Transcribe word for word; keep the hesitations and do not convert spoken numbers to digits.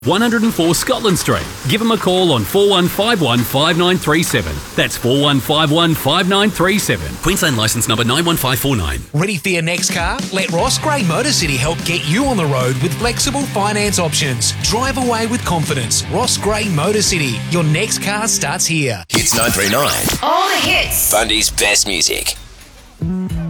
one oh four Scotland Street. Give them a call on four one five one five nine three seven. That's four one five one five nine three seven. Queensland licence number nine one five four nine. Ready for your next car? Let Ross Gray Motor City help get you on the road with flexible finance options. Drive away with confidence. Ross Gray Motor City. Your next car starts here. Hits nine three nine. All the hits. Bundy's best music.